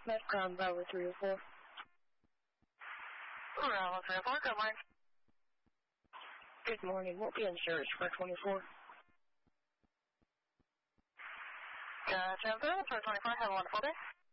Metcon, Bravo 304. Bravo 304, good morning. Good morning. Won't be insured for 24. Gotcha, for 24, have a wonderful day.